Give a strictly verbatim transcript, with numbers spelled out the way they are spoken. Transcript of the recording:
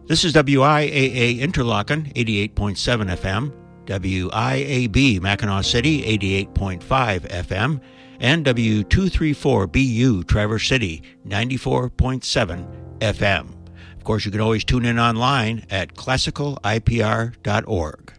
This is W I A A Interlochen, eighty-eight point seven F M, W I A B Mackinac City, eighty-eight point five F M, and W two thirty-four B U Traverse City, ninety-four point seven F M. Of course, you can always tune in online at classical I P R dot org.